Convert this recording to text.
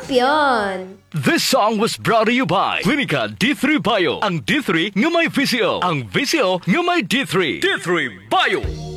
Champion! This song was brought to you by Clinica D3 Bio. Ang D3 ng may VCO. Ang VCO ng may D3. D3 Bio.